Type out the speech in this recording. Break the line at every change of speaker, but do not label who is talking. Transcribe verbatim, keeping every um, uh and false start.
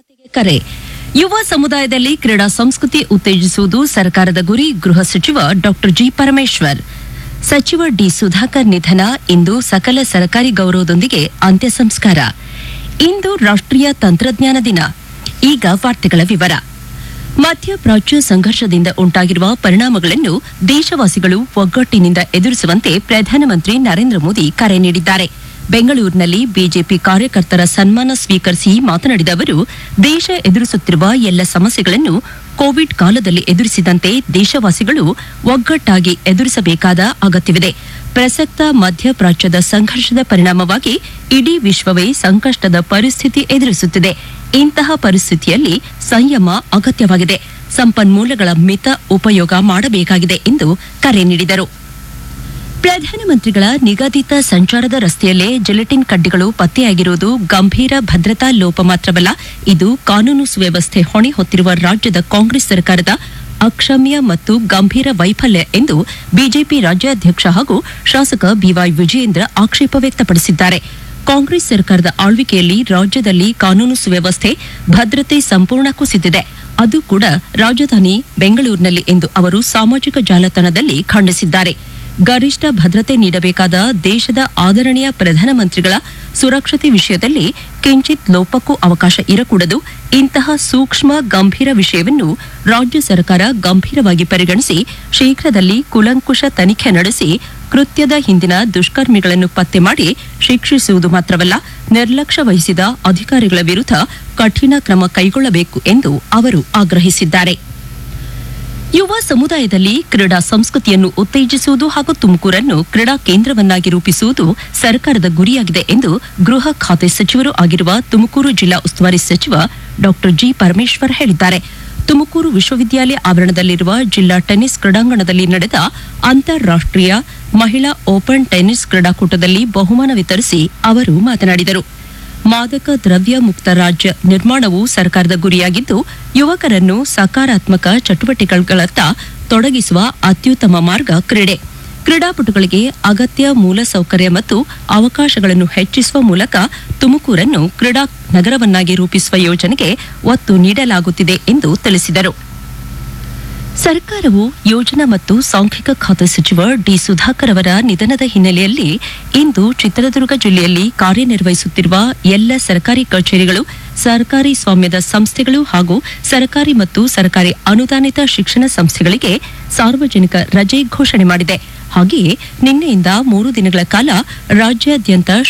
ಜನತೆಗೆ ಕರೆ. ಯುವ ಸಮುದಾಯದಲ್ಲಿ ಕ್ರೀಡಾ ಸಂಸ್ಕೃತಿ ಉತ್ತೇಜಿಸುವುದು ಸರ್ಕಾರದ ಗುರಿ. ಗೃಹ ಸಚಿವ ಡಾ ಜಿ ಪರಮೇಶ್ವರ್. ಸಚಿವ ಡಿ ಸುಧಾಕರ್ ನಿಧನ. ಇಂದು ಸಕಲ ಸರ್ಕಾರಿ ಗೌರವದೊಂದಿಗೆ ಅಂತ್ಯ ಸಂಸ್ಕಾರ. ಇಂದು ರಾಷ್ಟ್ರೀಯ ತಂತ್ರಜ್ಞಾನ ದಿನ. ಈಗ ವಾರ್ತೆಗಳ ವಿವರ. ಮಧ್ಯಪ್ರಾಚ್ಯ ಸಂಘರ್ಷದಿಂದ ಉಂಟಾಗಿರುವ ಪರಿಣಾಮಗಳನ್ನು ದೇಶವಾಸಿಗಳು ಒಗ್ಗಟ್ಟಿನಿಂದ ಎದುರಿಸುವಂತೆ ಪ್ರಧಾನಮಂತ್ರಿ ನರೇಂದ್ರ ಮೋದಿ ಕರೆ ನೀಡಿದ್ದಾರೆ. ಬೆಂಗಳೂರಿನಲ್ಲಿ ಬಿಜೆಪಿ ಕಾರ್ಯಕರ್ತರ ಸನ್ಮಾನ ಸ್ವೀಕರಿಸಿ ಮಾತನಾಡಿದ ಅವರು, ದೇಶ ಎದುರಿಸುತ್ತಿರುವ ಎಲ್ಲ ಸಮಸ್ಯೆಗಳನ್ನು ಕೋವಿಡ್ ಕಾಲದಲ್ಲಿ ಎದುರಿಸಿದಂತೆ ದೇಶವಾಸಿಗಳು ಒಗ್ಗಟ್ಟಾಗಿ ಎದುರಿಸಬೇಕಾದ ಅಗತ್ಯವಿದೆ. ಪ್ರಸಕ್ತ ಮಧ್ಯಪ್ರಾಚ್ಯದ ಸಂಘರ್ಷದ ಪರಿಣಾಮವಾಗಿ ಇಡೀ ವಿಶ್ವವೇ ಸಂಕಷ್ಟದ ಪರಿಸ್ಥಿತಿ ಎದುರಿಸುತ್ತಿದೆ. ಇಂತಹ ಪರಿಸ್ಥಿತಿಯಲ್ಲಿ ಸಂಯಮ ಅಗತ್ಯವಾಗಿದೆ. ಸಂಪನ್ಮೂಲಗಳ ಮಿತ ಉಪಯೋಗ ಮಾಡಬೇಕಾಗಿದೆ ಎಂದು ಕರೆ ನೀಡಿದರು. ಪ್ರಧಾನಮಂತ್ರಿಗಳ ನಿಗದಿತ ಸಂಚಾರದ ರಸ್ತೆಯಲ್ಲೇ ಜಿಲೆಟಿನ್ ಕಡ್ಡಿಗಳು ಪತ್ತೆಯಾಗಿರುವುದು ಗಂಭೀರ ಭದ್ರತಾ ಲೋಪ ಮಾತ್ರವಲ್ಲ, ಇದು ಕಾನೂನು ಸುವ್ಯವಸ್ಥೆ ಹೊಣೆ ಹೊತ್ತಿರುವ ರಾಜ್ಯದ ಕಾಂಗ್ರೆಸ್ ಸರ್ಕಾರದ ಅಕ್ಷಮ್ಯ ಮತ್ತು ಗಂಭೀರ ವೈಫಲ್ಯ ಎಂದು ಬಿಜೆಪಿ ರಾಜ್ಯಾಧ್ಯಕ್ಷ ಹಾಗೂ ಶಾಸಕ ಬಿವೈ ವಿಜಯೇಂದ್ರ ಆಕ್ಷೇಪ ವ್ಯಕ್ತಪಡಿಸಿದ್ದಾರೆ. ಕಾಂಗ್ರೆಸ್ ಸರ್ಕಾರದ ಆಳ್ವಿಕೆಯಲ್ಲಿ ರಾಜ್ಯದಲ್ಲಿ ಕಾನೂನು ಸುವ್ಯವಸ್ಥೆ ಭದ್ರತೆ ಸಂಪೂರ್ಣ ಕುಸಿದಿದೆ, ಅದು ಕೂಡ ರಾಜಧಾನಿ ಬೆಂಗಳೂರಿನಲ್ಲಿ ಎಂದು ಅವರು ಸಾಮಾಜಿಕ ಜಾಲತಾಣದಲ್ಲಿ ಖಂಡಿಸಿದ್ದಾರೆ. ಗರಿಷ್ಠ ಭದ್ರತೆ ನೀಡಬೇಕಾದ ದೇಶದ ಆದರಣೀಯ ಪ್ರಧಾನಮಂತ್ರಿಗಳ ಸುರಕ್ಷತೆ ವಿಷಯದಲ್ಲಿ ಕಿಂಚಿತ್ ಲೋಪಕ್ಕೂ ಅವಕಾಶ ಇರಕೂಡದು. ಇಂತಹ ಸೂಕ್ಷ್ಮ ಗಂಭೀರ ವಿಷಯವನ್ನು ರಾಜ್ಯ ಸರ್ಕಾರ ಗಂಭೀರವಾಗಿ ಪರಿಗಣಿಸಿ ಶೀಘ್ರದಲ್ಲಿ ಕೂಲಂಕುಷ ತನಿಖೆ ನಡೆಸಿ ಕೃತ್ಯದ ಹಿಂದಿನ ದುಷ್ಕರ್ಮಿಗಳನ್ನು ಪತ್ತೆ ಮಾಡಿ ಶಿಕ್ಷಿಸುವುದು ಮಾತ್ರವಲ್ಲ, ನಿರ್ಲಕ್ಷ್ಯ ವಹಿಸಿದ ಅಧಿಕಾರಿಗಳ ವಿರುದ್ಧ ಕಠಿಣ ಕ್ರಮ ಕೈಗೊಳ್ಳಬೇಕು ಎಂದು ಅವರು ಆಗ್ರಹಿಸಿದ್ದಾರೆ. ಯುವ ಸಮುದಾಯದಲ್ಲಿ ಕ್ರೀಡಾ ಸಂಸ್ಕೃತಿಯನ್ನು ಉತ್ತೇಜಿಸುವುದು ಹಾಗೂ ತುಮಕೂರನ್ನು ಕ್ರೀಡಾ ಕೇಂದ್ರವನ್ನಾಗಿ ರೂಪಿಸುವುದು ಸರ್ಕಾರದ ಗುರಿಯಾಗಿದೆ ಎಂದು ಗೃಹ ಖಾತೆ ಸಚಿವರೂ ಆಗಿರುವ ತುಮಕೂರು ಜಿಲ್ಲಾ ಉಸ್ತುವಾರಿ ಸಚಿವ ಡಾ ಜಿ ಪರಮೇಶ್ವರ್ ಹೇಳಿದ್ದಾರೆ. ತುಮಕೂರು ವಿಶ್ವವಿದ್ಯಾಲಯ ಆವರಣದಲ್ಲಿರುವ ಜಿಲ್ಲಾ ಟೆನ್ನಿಸ್ ಕ್ರೀಡಾಂಗಣದಲ್ಲಿ ನಡೆದ ಅಂತಾರಾಷ್ಟೀಯ ಮಹಿಳಾ ಓಪನ್ ಟೆನ್ನಿಸ್ ಕ್ರೀಡಾಕೂಟದಲ್ಲಿ ಬಹುಮಾನ ವಿತರಿಸಿ ಅವರು ಮಾತನಾಡಿದರು. ಮಾದಕ ದ್ರವ್ಯ ಮುಕ್ತ ರಾಜ್ಯ ನಿರ್ಮಾಣವು ಸರ್ಕಾರದ ಗುರಿಯಾಗಿದ್ದು, ಯುವಕರನ್ನು ಸಕಾರಾತ್ಮಕ ಚಟುವಟಿಕೆಗಳತ್ತ ತೊಡಗಿಸುವ ಅತ್ಯುತ್ತಮ ಮಾರ್ಗ ಕ್ರೀಡೆ. ಕ್ರೀಡಾಪಟುಗಳಿಗೆ ಅಗತ್ಯ ಮೂಲಸೌಕರ್ಯ ಮತ್ತು ಅವಕಾಶಗಳನ್ನು ಹೆಚ್ಚಿಸುವ ಮೂಲಕ ತುಮಕೂರನ್ನು ಕ್ರೀಡಾ ನಗರವನ್ನಾಗಿ ರೂಪಿಸುವ ಯೋಜನೆಗೆ ಒತ್ತು ನೀಡಲಾಗುತ್ತಿದೆ ಎಂದು ತಿಳಿಸಿದರು. ಸರ್ಕಾರವು ಯೋಜನಾ ಮತ್ತು ಸಾಂಖ್ಯಿಕ ಖಾತೆ ಸಚಿವ ಡಿ ಸುಧಾಕರ್ ಅವರ ನಿಧನದ ಹಿನ್ನೆಲೆಯಲ್ಲಿ ಇಂದು ಚಿತ್ರದುರ್ಗ ಜಿಲ್ಲೆಯಲ್ಲಿ ಕಾರ್ಯನಿರ್ವಹಿಸುತ್ತಿರುವ ಎಲ್ಲ ಸರ್ಕಾರಿ ಕಚೇರಿಗಳು, ಸರ್ಕಾರಿ ಸ್ವಾಮ್ಯದ ಸಂಸ್ಥೆಗಳು ಹಾಗೂ ಸರ್ಕಾರಿ ಮತ್ತು ಸರ್ಕಾರಿ ಅನುದಾನಿತ ಶಿಕ್ಷಣ ಸಂಸ್ಥೆಗಳಿಗೆ ಸಾರ್ವಜನಿಕ ರಜೆ ಘೋಷಣೆ ಮಾಡಿದೆ. ಹಾಗೆಯೇ ನಿನ್ನೆಯಿಂದ ಮೂರು ದಿನಗಳ ಕಾಲ ರಾಜ್ಯಾದ್ಯಂತ